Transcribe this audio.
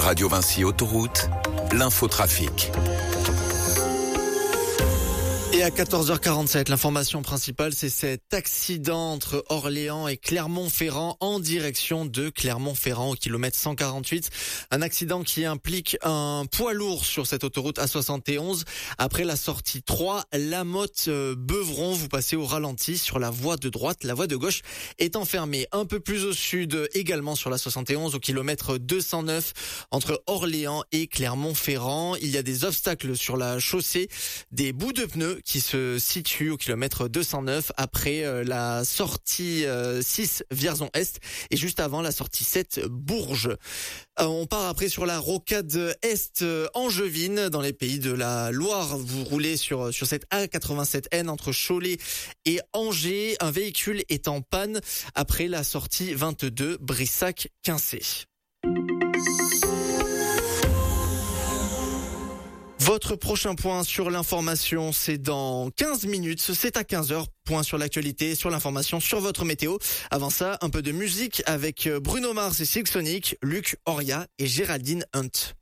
Radio Vinci Autoroute, l'infotrafic. Et à 14h47, l'information principale, c'est cet accident entre Orléans et Clermont-Ferrand en direction de Clermont-Ferrand au kilomètre 148. Un accident qui implique un poids lourd sur cette autoroute A71. Après la sortie 3, La Motte-Beuvron, vous passez au ralenti sur la voie de droite. La voie de gauche est enfermée. Un peu plus au sud, également sur la 71 au kilomètre 209 entre Orléans et Clermont-Ferrand. Il y a des obstacles sur la chaussée, des bouts de pneus qui se situe au kilomètre 209 après la sortie 6 Vierzon-Est et juste avant la sortie 7 Bourges. On part après sur la rocade Est angevine dans les pays de la Loire. Vous roulez sur cette A87N entre Cholet et Angers. Un véhicule est en panne après la sortie 22 Brissac-Quincé. Votre prochain point sur l'information, c'est dans 15 minutes, c'est à 15h. Point sur l'actualité, sur l'information, sur votre météo. Avant ça, un peu de musique avec Bruno Mars et Silk Sonic, Luc Oria et Géraldine Hunt.